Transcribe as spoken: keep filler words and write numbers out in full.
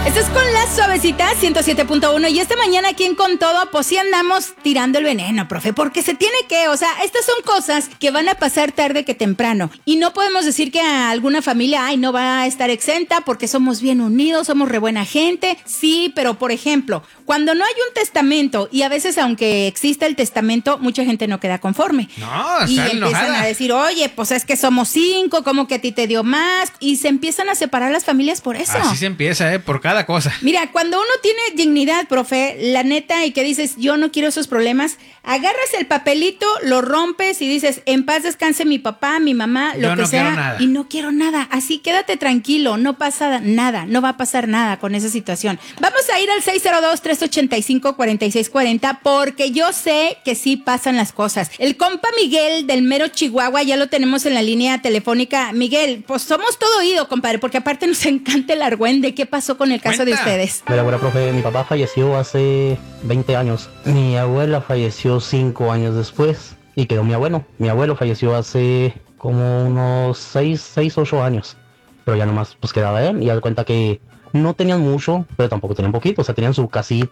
Estás con La Suavecita ciento siete punto uno y esta mañana aquí en Con Todo, pues sí andamos tirando el veneno, profe, porque se tiene que, o sea, estas son cosas que van a pasar tarde que temprano y no podemos decir que a alguna familia, ay, no va a estar exenta porque somos bien unidos, somos re buena gente, sí, pero por ejemplo, cuando no hay un testamento y a veces aunque exista el testamento, mucha gente no queda conforme. No, y está empiezan enojada. a decir, oye, pues es que somos cinco, ¿cómo que a ti te dio más? Y se empiezan a separar las familias por eso. Así se empieza, ¿eh? Por cada cosa. Mira, cuando uno tiene dignidad, profe, la neta, y que dices, yo no quiero esos problemas, agarras el papelito, lo rompes y dices, en paz descanse mi papá, mi mamá, lo Yo que no sea, quiero nada. y no quiero nada. Así quédate tranquilo, no pasa nada, no va a pasar nada con esa situación. Vamos a ir al seis cero dos, tres ocho cinco, cuatro seis cuatro cero porque yo sé que sí pasan las cosas. El compa Miguel del mero Chihuahua ya lo tenemos en la línea telefónica. Miguel, pues somos todo oído, compadre, porque aparte nos encanta el argüende. ¿Qué pasó con el caso Cuenta. de ustedes? Mira, bueno, profe, mi papá falleció hace veinte años. Mi abuela falleció cinco años después y quedó mi abuelo. Mi abuelo falleció hace como unos seis, seis, ocho años. Pero ya nomás pues quedaba él y haz de cuenta que no tenían mucho, pero tampoco tenían poquito. O sea, tenían su casita